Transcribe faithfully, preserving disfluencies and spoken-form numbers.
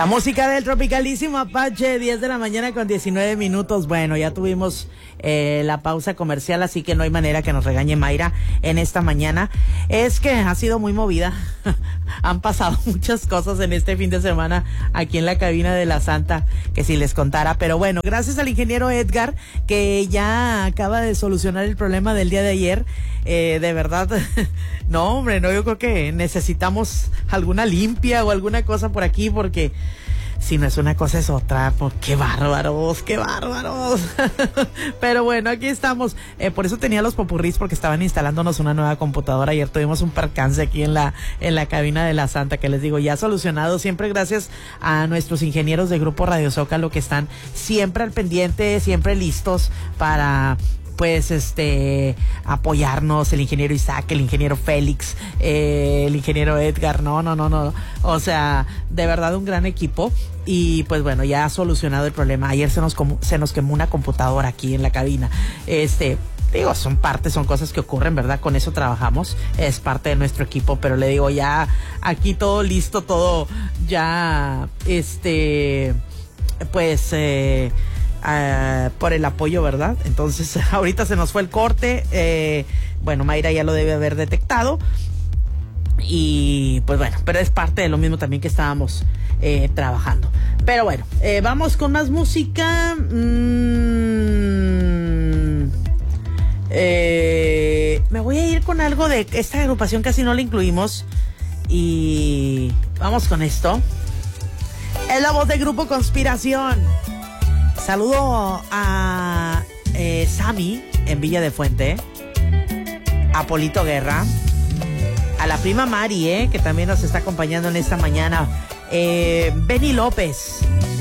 La música del tropicalísimo Apache, diez de la mañana con diecinueve minutos. Bueno, ya tuvimos eh, la pausa comercial, así que no hay manera que nos regañe Mayra en esta mañana. Es que ha sido muy movida. Han pasado muchas cosas en este fin de semana aquí en la cabina de la Santa, que si les contara. Pero bueno, gracias al ingeniero Edgar, que ya acaba de solucionar el problema del día de ayer. Eh, de verdad, no hombre, no, yo creo que necesitamos alguna limpia o alguna cosa por aquí, porque si no es una cosa es otra. Pues, qué bárbaros, qué bárbaros. Pero bueno, aquí estamos. Eh, por eso tenía los popurrís, porque estaban instalándonos una nueva computadora. Ayer tuvimos un percance aquí en la en la cabina de la Santa, que les digo, ya solucionado. Siempre gracias a nuestros ingenieros de Grupo Radio Zócalo, que están siempre al pendiente, siempre listos para, pues, este, apoyarnos. El ingeniero Isaac, el ingeniero Félix, eh, el ingeniero Edgar, no, no, no, no, o sea, de verdad un gran equipo. Y pues bueno, ya ha solucionado el problema. Ayer se nos, se nos quemó una computadora aquí en la cabina. Este, digo, son partes, son cosas que ocurren, ¿verdad? Con eso trabajamos, es parte de nuestro equipo, pero le digo, ya aquí todo listo, todo ya, este, pues, eh, Uh, por el apoyo, ¿verdad? Entonces, ahorita se nos fue el corte. Eh, bueno, Mayra ya lo debe haber detectado. Y pues bueno, pero es parte de lo mismo también que estábamos eh, trabajando. Pero bueno, eh, vamos con más música. Mm, eh, me voy a ir con algo de esta agrupación, casi no la incluimos. Y vamos con esto. Es la voz de Grupo Conspiración. Saludo a eh, Sammy en Villa de Fuente, a Polito Guerra, a la prima Mari, eh, que también nos está acompañando en esta mañana, eh, Benny López,